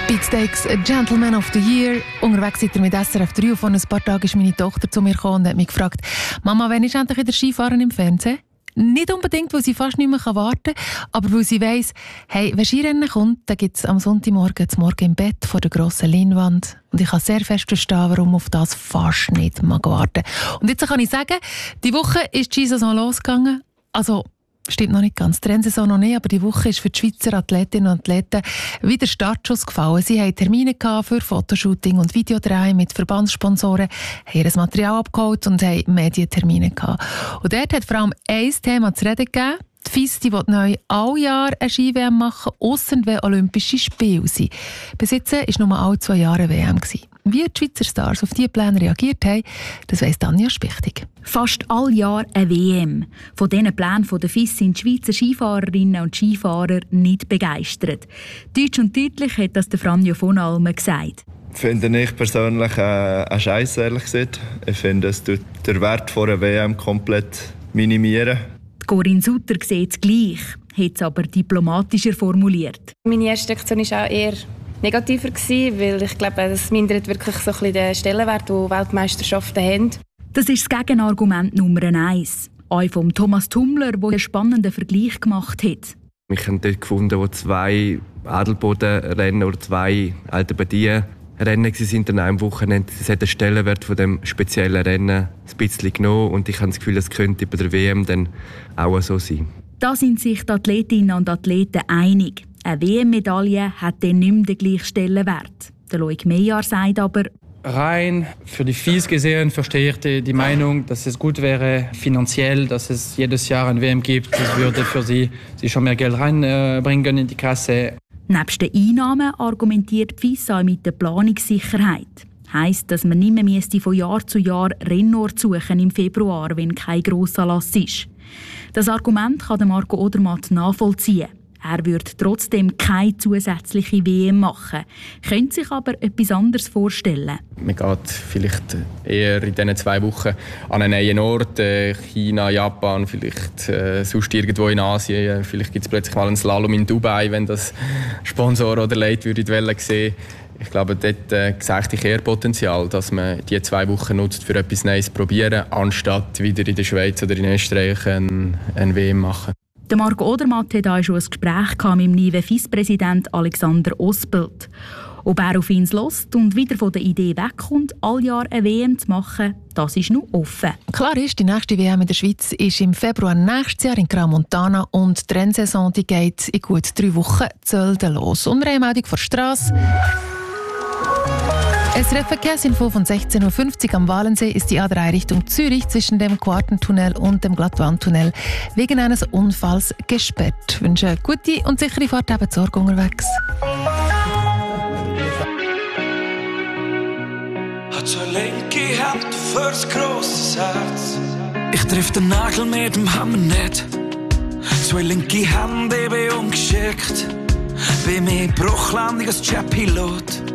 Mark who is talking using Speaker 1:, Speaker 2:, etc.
Speaker 1: Beatsteaks, Gentleman of the Year. Unterwegs seid ihr mit SRF 3 und vor ein paar Tagen ist meine Tochter zu mir gekommen und hat mich gefragt, Mama, wann ist endlich wieder Skifahren im Fernsehen? Nicht unbedingt, weil sie fast nicht mehr warten kann, aber weil sie weiss, hey, wenn Skirennen kommt, dann gibt es am Sonntagmorgen das Morgen im Bett vor der grossen Leinwand. Und ich kann sehr fest verstehen, warum auf das fast nicht warten. Und jetzt kann ich sagen, die Woche ist die Skisaison losgegangen. Also, stimmt noch nicht ganz, die Rennsaison noch nicht, aber die Woche ist für die Schweizer Athletinnen und Athleten wieder Startschuss gefallen. Sie hatten Termine für Fotoshooting und Videodreh mit Verbandssponsoren, haben ihr Material abgeholt und haben Medientermine gehabt. Und dort hat vor allem ein Thema zu reden gegeben. Die FIS will neu alle Jahre eine Ski-WM machen, ausser wenn Olympische Spiele sind. Bis jetzt war nur alle 2 Jahre eine WM. Wie die Schweizer Stars auf diese Pläne reagiert haben, das weiss Tanja Spichtig.
Speaker 2: Fast all Jahr eine WM. Von diesen Plänen der FIS sind die Schweizer Skifahrerinnen und Skifahrer nicht begeistert. Deutsch und deutlich hat das der Franjo von Almen gesagt.
Speaker 3: Finde ich persönlich ein Scheiß, ehrlich gesagt. Ich finde, es tut den Wert einer WM komplett minimieren.
Speaker 2: Corinne Sutter sieht es gleich, hat es aber diplomatischer formuliert.
Speaker 4: Meine erste Reaktion war auch eher negativer, weil ich glaube, es mindert wirklich so ein bisschen den Stellenwert, den Weltmeisterschaften haben.
Speaker 2: Das ist das Gegenargument Nummer 1. Auch von Thomas Tummler, der einen spannenden Vergleich gemacht hat.
Speaker 5: Ich habe dort gefunden, wo 2 Adelbodenrennen oder 2 Altenbadien-Rennen waren an einem Wochenende. Es hat den Stellenwert von dem speziellen Rennen ein bisschen genommen und ich habe das Gefühl, es könnte bei der WM dann auch so sein. Da
Speaker 2: sind sich die Athletinnen und Athleten einig. Eine WM-Medaille hat dann nicht mehr den gleichen Stellenwert. Der Loic Meyer sagt aber,
Speaker 6: rein für die FIS gesehen verstehe ich die Meinung, dass es gut wäre finanziell, dass es jedes Jahr ein WM gibt. Das würde für sie schon mehr Geld reinbringen in die Kasse.
Speaker 2: Nebst den Einnahmen argumentiert die FIS auch mit der Planungssicherheit. Heisst, dass man nicht mehr von Jahr zu Jahr Rennort suchen im Februar, wenn kein Grossanlass ist. Das Argument kann Marco Odermatt nachvollziehen. Er würde trotzdem keine zusätzliche WM machen, könnte sich aber etwas anderes vorstellen.
Speaker 7: Man geht vielleicht eher in diesen 2 Wochen an einen neuen Ort, China, Japan, vielleicht sonst irgendwo in Asien. Vielleicht gibt es plötzlich mal einen Slalom in Dubai, wenn das Sponsor oder Leute die Welle sehen. Ich glaube, dort sehe ich eher Potenzial, dass man diese 2 Wochen nutzt, für etwas Neues zu probieren, anstatt wieder in der Schweiz oder in Österreich eine WM machen.
Speaker 2: Der Marco Odermatt hatte auch schon ein Gespräch mit dem neuen FIS-Präsident Alexander Ospelt. Ob er auf ihn hört und wieder von der Idee wegkommt, all Jahr eine WM zu machen, das ist noch offen.
Speaker 1: Klar ist, die nächste WM in der Schweiz ist im Februar nächstes Jahr in Crans-Montana und die Rennsaison die geht in gut 3 Wochen Zölden los. Und eine Meldung von der Strasse. SRF Verkehrsinfo von 16.50 Uhr am Walensee ist die A3 Richtung Zürich zwischen dem Quartentunnel und dem Glattwandtunnel wegen eines Unfalls gesperrt. Ich wünsche eine gute und sichere Fahrt eben zur Sorge unterwegs.
Speaker 8: Hat so eine linke Hand fürs grosses Herz. Ich triff den Nagel mit dem Hammer nicht. 2 linke Hände, ich bin ungeschickt. Bei mir Bruchlandung als Jet-Pilot.